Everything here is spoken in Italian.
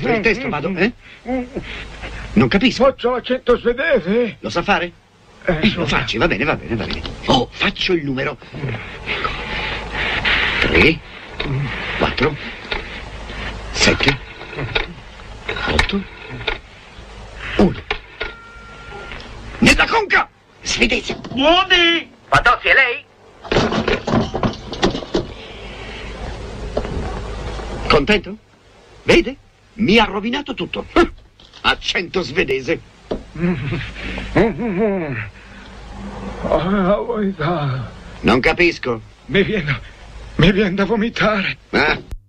il testo, vado, eh? Non capisco. Faccio l'accento svedese. Lo sa fare? Lo facci, va bene, va bene, va bene. Oh, faccio il numero. Ecco. 3, 4, 7, 8, 1. Nella conca! Svedese! Buoni! Fantozzi, è lei? Contento? Vede? Mi ha rovinato tutto. Accento svedese. Oh, Non capisco. mi viene da vomitare. Ah.